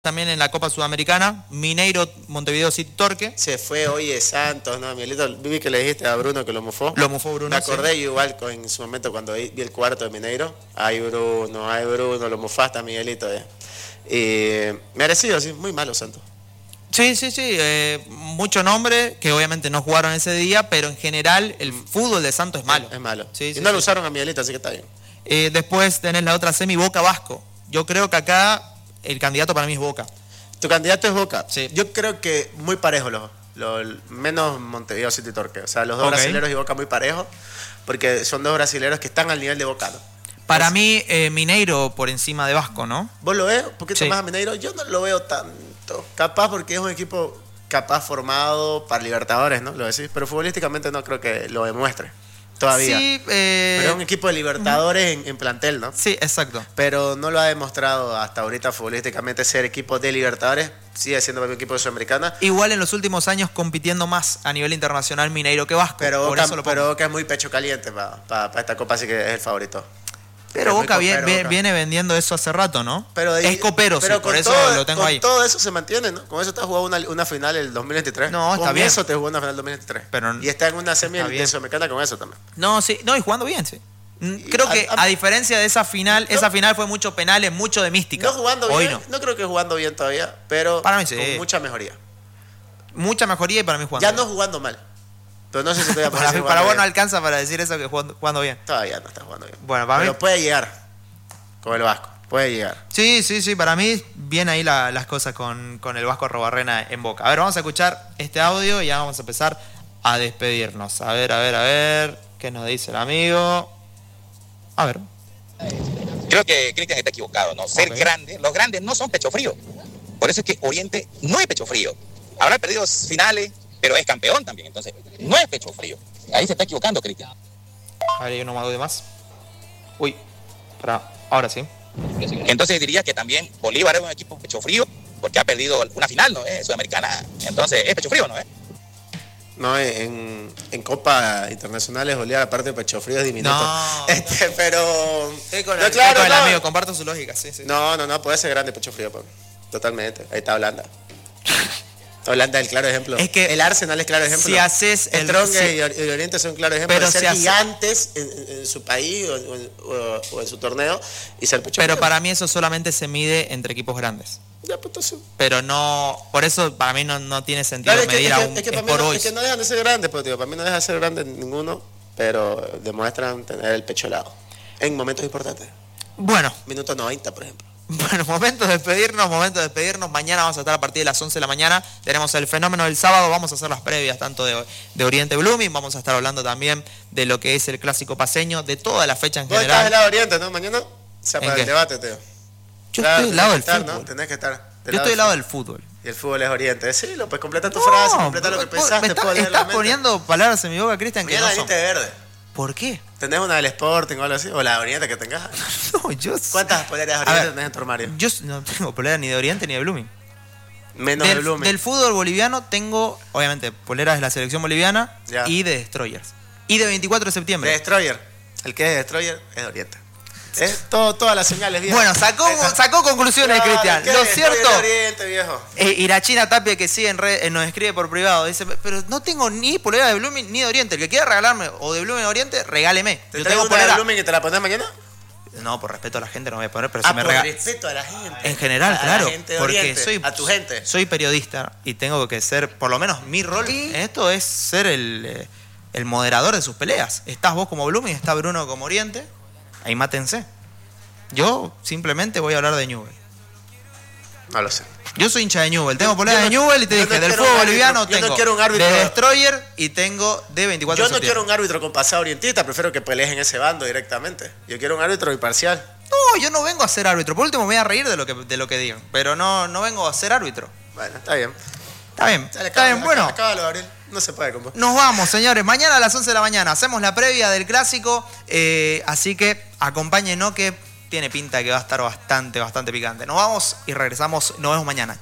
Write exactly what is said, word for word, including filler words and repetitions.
También en la Copa Sudamericana, Mineiro, Montevideo City Torque. Se fue hoy de Santos, ¿no? Miguelito, vi que le dijiste a Bruno que lo mufó. Lo mufó Bruno. Me acordé sí. yo igual en su momento cuando vi el cuarto de Mineiro. Ay Bruno, ay Bruno, lo mufaste a Miguelito. Eh. Y merecido, sí, muy malo Santos. Sí, sí, sí, eh, mucho nombre, que obviamente no jugaron ese día, pero en general el fútbol de Santos es malo. Es, es malo. Sí, y sí, no sí. lo usaron a Miguelito, así que está bien. Eh, después tenés la otra semi, Boca Vasco. Yo creo que acá el candidato para mí es Boca. ¿Tu candidato es Boca? Sí. Yo creo que muy parejo, los, los, menos Montevideo City Torque. O sea, los dos Okay. brasileros y Boca muy parejos, porque son dos brasileros que están al nivel de Boca, ¿no? Para Es, mí, eh, Mineiro por encima de Vasco, ¿no? ¿Vos lo ves un poquito Sí. más a Mineiro? Yo no lo veo tanto. Capaz porque es un equipo capaz formado para Libertadores, ¿no? Lo decís, pero futbolísticamente no creo que lo demuestre todavía. Sí, eh... Pero es un equipo de Libertadores en, en plantel, ¿no? Sí, exacto. Pero no lo ha demostrado hasta ahorita futbolísticamente ser equipo de Libertadores. Sigue siendo para mi equipo de Sudamericana. Igual en los últimos años compitiendo más a nivel internacional Mineiro que Vasco. Pero por Boca, eso lo pongo. pero Boca es muy pecho caliente para pa, pa esta copa, así que es el favorito. Pero Es muy Boca, viene, copero, Boca. viene vendiendo eso hace rato, ¿no? Pero de- es copero, pero sí, por con eso todo, lo tengo con ahí. todo eso se mantiene, ¿no? Con eso te has jugado una, una final el dos mil veintitrés. No, está con bien. eso te jugó una final el dos mil veintitrés. Pero y está en una semi está de bien. Sudamericana con eso también. No, sí, no, y jugando bien, sí. Mm, Y Creo a- que a- a diferencia de esa final, No. esa final fue mucho penales, mucho de mística. No jugando Hoy bien, no. no. creo que jugando bien todavía, pero Para mí sí. con mucha mejoría. Mucha mejoría y para mí jugando Ya bien. no jugando mal. Pero no sé si todavía Para, parece mí- para jugando vos no bien. alcanza para decir eso que jugando, jugando bien. Todavía no está jugando bien. Bueno, para pero mí... puede llegar con el Vasco. Puede llegar. Sí, sí, sí, para mí bien ahí la- las cosas con, con el Vasco Arrobarrena en Boca. A ver, vamos a escuchar este audio y ya vamos a empezar a despedirnos. A ver, a ver, a ver, ¿qué nos dice el amigo? A ver. Creo que Cristian está equivocado, ¿no? Ser Ok. grande, los grandes no son pecho frío. Por eso es que Oriente no es pecho frío. Habrá perdido finales, pero es campeón también. Entonces, no es pecho frío. Ahí se está equivocando, Cristian. A ver, hay uno más de más. Uy, para, ahora sí. Entonces diría que también Bolívar es un equipo pecho frío, porque ha perdido una final, ¿no? ¿Eh? Sudamericana. Entonces, es pecho frío, ¿no? ¿Eh? No, en, en Copa Internacionales Bolívar, aparte de pecho frío, es diminuto. No, Este, pero. Estoy con No, el, claro, estoy con el no. amigo, comparto su lógica, sí, sí. No, no, no, puede ser grande pecho frío, Pablo. Totalmente. Ahí está Holanda. Holanda es el claro ejemplo. Es que el Arsenal es claro ejemplo. si haces el- Strong si- y Or- y Oriente son claro ejemplo Pero de ser si hace- gigantes en, en- en su país o, o- o- o en su torneo y ser pecho Pero frío. para mí eso solamente se mide entre equipos grandes. Ya, pues, entonces- Pero no, por eso para mí no, no tiene sentido Claro, es que, medir es que- a un es que para es mí por no, hoy. es que no dejan de ser grandes, pues, tío. Para mí no deja de ser grandes ninguno, pero demuestran tener el pecho helado. En momentos importantes. Bueno, Minuto noventa, por ejemplo. bueno, momento de despedirnos, momento de despedirnos. Mañana vamos a estar a partir de las once de la mañana. Tenemos el fenómeno del sábado, vamos a hacer las previas tanto de, de Oriente Blooming, vamos a estar hablando también de lo que es el clásico paseño, de toda la fecha en Vos estás general. del lado de Oriente, ¿no? Mañana se ¿En apaga qué? el debate, tío. Yo Claro, estoy del lado del tenés que estar, fútbol. ¿no? Tenés que estar. Yo estoy del lado del fútbol. Y el fútbol es Oriente. Sí, lo puedes completar tu No, frase, completar lo que vos- pensaste. me está- puedo leer la estás mente. poniendo palabras en mi boca, Cristian, que Mañana no son. veniste de verde. ¿Por qué? ¿Tenés una del Sporting o algo así? ¿O la de Oriente que tengas? No, yo... ¿Cuántas poleras de A Oriente ver, tenés en tu armario? Yo no tengo polera ni de Oriente ni de Blooming. Menos de Del, Blooming. del fútbol boliviano tengo, obviamente, poleras de la selección boliviana Ya. y de Destroyers. Y de veinticuatro de De septiembre. Destroyer. El que es Destroyer es de Oriente. Es todo, todas las señales, viejo. Bueno, sacó, Esa- sacó conclusiones, Claro, Cristian. ¿qué Lo es cierto, Destroyer de Oriente, viejo. eh, Irachina Tapia, que sí en red, eh, nos escribe por privado, dice, pero no tengo ni polera de Blooming ni de Oriente. El que quiera regalarme o de Blooming o de Oriente, regáleme. ¿Te Yo traigo tengo una de polera. Blooming y te la pones mañana? No, por respeto a la gente no voy a poner, pero Ah, si me por regala. respeto a la gente. En general, A claro. la gente de porque Oriente, soy, a tu gente. soy periodista y tengo que ser, por lo menos mi rol en esto es ser el, eh, el moderador de sus peleas. Estás vos como Blooming, está Bruno como Oriente. Ahí mátense. Yo simplemente voy a hablar de Newell. No lo sé. Yo soy hincha de Newell. Tengo Yo- polera yo de no- Newell y te yo dije, no del quiero fútbol un árbitro, boliviano yo no tengo quiero un árbitro- de Destroyer y tengo de veinticuatro Yo de no quiero septiembre. un árbitro con pasado orientista, prefiero que pelees en ese bando directamente. Yo quiero un árbitro imparcial. No, yo no vengo a ser árbitro. Por último me voy a reír de lo que, de lo que digan. Pero no, no vengo a ser árbitro. Bueno, está bien. Está bien. Dale, Está bien, acábalo, bueno. acábalo, Gabriel. No se puede con vos. Nos vamos, señores. Mañana a las once de la mañana hacemos la previa del clásico. eh, así que acompáñenos que tiene pinta que va a estar bastante, bastante picante. Nos vamos y regresamos. Nos vemos mañana.